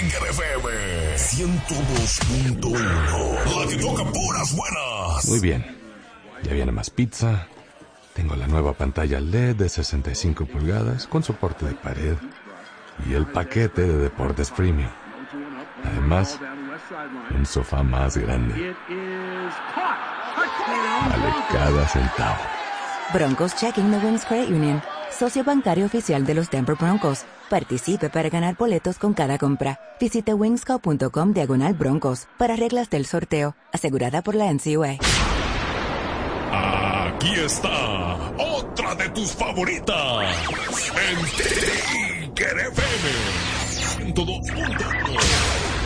Tiger FM 102.1. La que toca puras buenas. Muy bien. Ya viene más pizza. Tengo la nueva pantalla LED de 65 pulgadas con soporte de pared. Y el paquete de deportes premium. Además, un sofá más grande. Vale cada centavo. Broncos Checking the Wings Credit Union. Socio bancario oficial de los Denver Broncos. Participe para ganar boletos con cada compra. Visite wingsco.com/Broncos para reglas del sorteo. Asegurada por la NCUA. Aquí está otra de tus favoritas. En Tiger FM 102.1.